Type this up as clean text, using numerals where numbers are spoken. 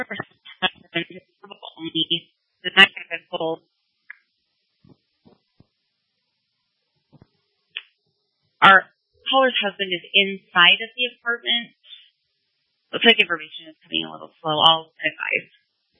only the next I've been told. Our caller's husband is inside of the apartment. Looks like information is coming a little slow. I'll advise.